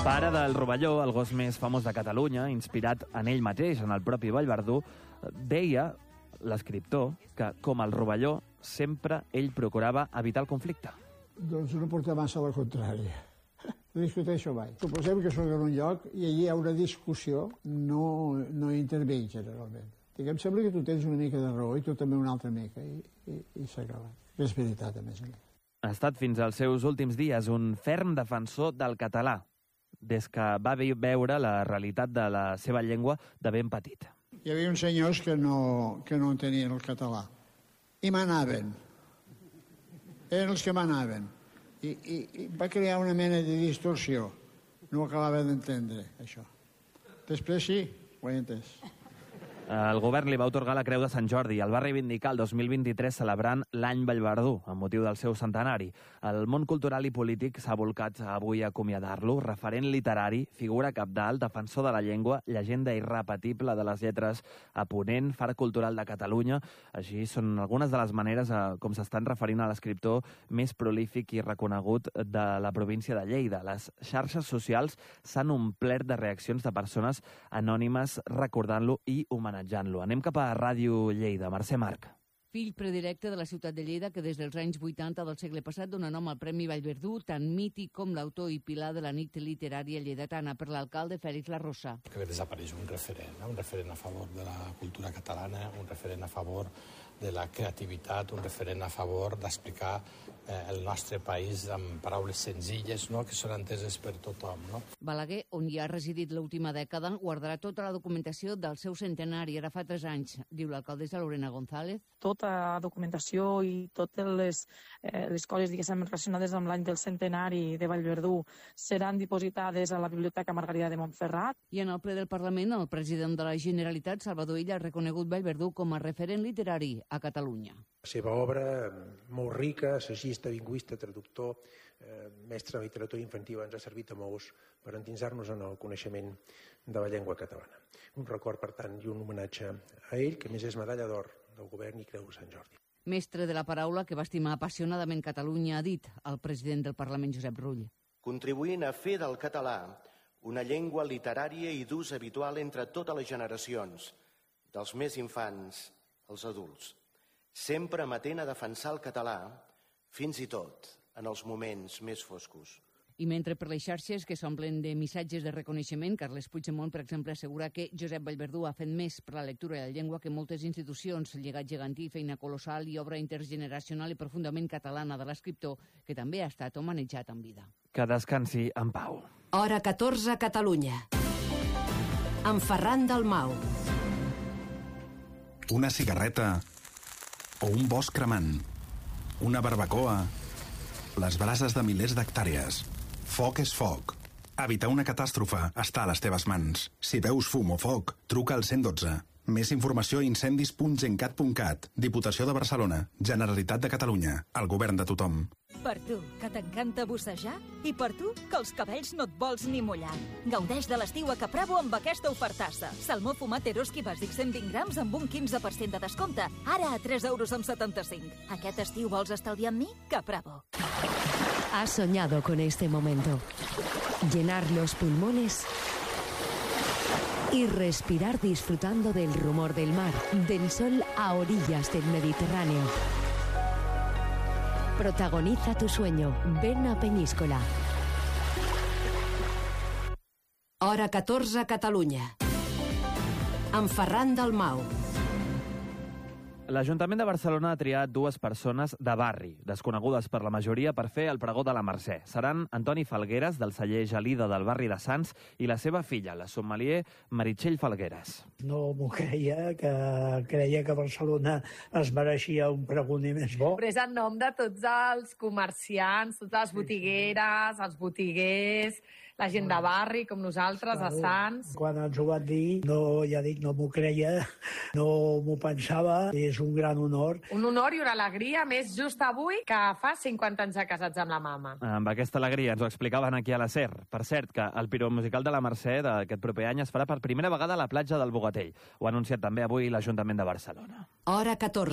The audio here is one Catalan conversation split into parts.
Pare del Rovelló, el gos més famós de Catalunya, inspirat en ell mateix, en el propi Vallverdú, deia, l'escriptor, que, com el Rovelló, sempre ell procurava evitar el conflicte. Doncs no porta massa a la contrària. No discuteixo mai. Suposem que soc en un lloc i allí hi ha una discussió, no intervinc generalment. Em sembla que tu tens una mica de raó i tu també una altra mica, i s'ha acabat. És veritat, a més a més. Ha estat fins als seus últims dies un ferm defensor del català, des que va veure la realitat de la seva llengua de ben petit. Hi havia uns senyors que no entenien el català i manaven. Eren els que manaven. I va crear una mena de distorsió. No ho acabava d'entendre, això. Després sí, ho he entès. El govern li va atorgar la Creu de Sant Jordi i el va reivindicar el 2023 celebrant l'any Vallverdú, amb motiu del seu centenari. El món cultural i polític s'ha volcat avui a acomiadar-lo, referent literari, figura cabdal, defensor de la llengua, llegenda irrepetible de les lletres a Ponent, far cultural de Catalunya. Així són algunes de les maneres com s'estan referint a l'escriptor més prolífic i reconegut de la província de Lleida. Les xarxes socials s'han omplert de reaccions de persones anònimes recordant-lo i homenatjant-lo. Anem cap a Ràdio Lleida. Mercè Marc. Fill predilecte de la ciutat de Lleida, que des dels anys 80 del segle passat dona nom al Premi Vallverdú, tan mític com l'autor i pilar de la nit literària lleidatana, per l'alcalde Fèlix Larrosa. Que desapareix un referent a favor de la cultura catalana, un referent a favor de la creativitat, un referent a favor d'explicar el nostre país amb paraules senzilles, no?, que són enteses per tothom. No? Balaguer, on hi ha residit l'última dècada, guardarà tota la documentació del seu centenari, ara fa 3 anys, diu l'alcaldessa Lorena González. Tota documentació i totes les coses, diguéssim, relacionades amb l'any del centenari de Vallverdú seran dipositades a la Biblioteca Margarida de Montferrat. I en el ple del Parlament, el president de la Generalitat, Salvador Illa, ha reconegut Vallverdú com a referent literari a Catalunya. La seva obra, molt rica, assagista, lingüista, traductor, mestre de literatura infantil, ens ha servit a molts per endinsar-nos en el coneixement de la llengua catalana. Un record, per tant, i un homenatge a ell, que més és medalla d'or del govern i Creu de Sant Jordi. Mestre de la paraula que va estimar apassionadament Catalunya, ha dit el president del Parlament, Josep Rull. Contribuint a fer del català una llengua literària i d'ús habitual entre totes les generacions, dels més infants als adults, sempre amatent a defensar el català, fins i tot en els moments més foscos. I mentre per les xarxes que s'omplen de missatges de reconeixement, Carles Puigdemont, per exemple, assegura que Josep Vallverdú ha fet més per la lectura i la llengua que moltes institucions, llegat gegantí, feina colossal i obra intergeneracional i profundament catalana de l'escriptor, que també ha estat homenatjat en vida. Que descansi en pau. Hora 14, Catalunya. Amb Ferran Dalmau. Una cigarreta o un bosc cremant, una barbacoa, les brases de milers d'hectàrees. Foc és foc. Evitar una catàstrofe està a les teves mans. Si veus fum o foc, truca al 112. Més informació a incendis.gencat.cat. Diputació de Barcelona. Generalitat de Catalunya. El govern de tothom. Per tu, que t'encanta bussejar, i per tu, que els cabells no et vols ni mullar. Gaudeix de l'estiu a Capravo amb aquesta ofertassa. Salmó fumat Eroski bàsic 120 grams amb un 15% de descompte. Ara a 3,75 €. Aquest estiu vols estalviar amb mi? Capravo. Has soñado con este momento. Llenar los pulmones y respirar disfrutando del rumor del mar, del sol a orillas del Mediterráneo. Protagoniza tu sueño. Ven a Peñíscola. Hora 14, Catalunya. Amb Ferran Dalmau. L'Ajuntament de Barcelona ha triat 2 persones de barri, desconegudes per la majoria, per fer el pregó de la Mercè. Seran Antoni Falgueres, del celler Gelida del barri de Sants, i la seva filla, la sommelier Meritxell Falgueres. No m'ho creia que Barcelona es mereixia un pregoner més bo. Però és en nom de tots els comerciants, totes les botigueres, els botiguers, la gent de barri, com nosaltres, a Sants. Quan ens ho van dir, no m'ho creia, no m'ho pensava, és un gran honor. Un honor i una alegria, més just avui, que fa 50 anys de casats amb la mama. Amb aquesta alegria ens ho explicaven aquí a la SER. Per cert, que el piromusical de la Mercè d'aquest proper any es farà per primera vegada a la platja del Bogatell. Ho ha anunciat també avui l'Ajuntament de Barcelona. Hora 14.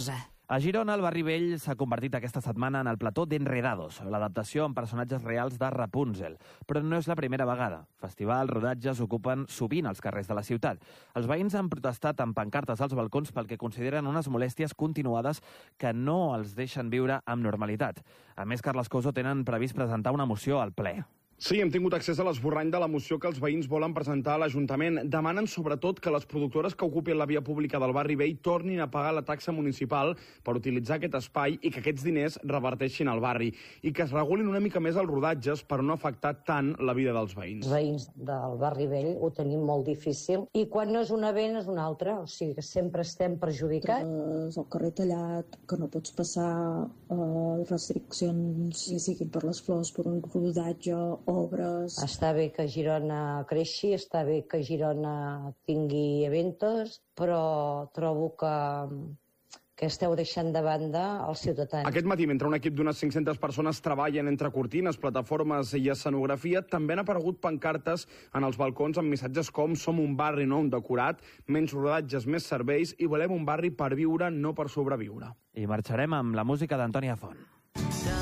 A Girona, el Barri Vell s'ha convertit aquesta setmana en el plató d'Enredados, l'adaptació amb personatges reals de Rapunzel. Però no és la primera vegada. Festivals, rodatges ocupen sovint els carrers de la ciutat. Els veïns han protestat amb pancartes als balcons pel que consideren unes molèsties continuades que no els deixen viure amb normalitat. A més, Carles Couso tenen previst presentar una moció al ple. Sí, hem tingut accés a l'esborrany de la moció que els veïns volen presentar a l'Ajuntament. Demanen sobretot que les productores que ocupin la via pública del Barri Vell tornin a pagar la taxa municipal per utilitzar aquest espai i que aquests diners reverteixin al barri i que es regulin una mica més els rodatges per no afectar tant la vida dels veïns. Els veïns del Barri Vell ho tenim molt difícil i quan no és una vent és una altra, o sigui que sempre estem perjudicats. El carrer tallat, que no pots passar restriccions, si siguin per les flors, per un rodatge, obres. Està bé que Girona creixi, està bé que Girona tingui eventos, però trobo que esteu deixant de banda els ciutadans. Aquest matí, mentre un equip d'unes 500 persones treballen entre cortines, plataformes i escenografia, també han aparegut pancartes en els balcons amb missatges com «Som un barri, no un decorat», «Menys rodatges, més serveis» i «Volem un barri per viure, no per sobreviure». I marxarem amb la música d'Antònia Font.